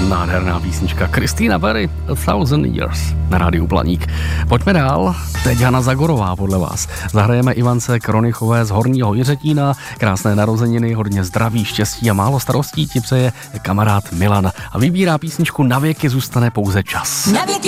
Nádherná písnička Christina Perri, A Thousand Years na rádiu Planík. Pojďme dál. Teď Hana Zagorová podle vás. Zahrajeme Ivance Kronichové z Horního Jiřetína. Krásné narozeniny, hodně zdraví, štěstí a málo starostí ti přeje kamarád Milan. A vybírá písničku Na věky zůstane pouze čas. Na věky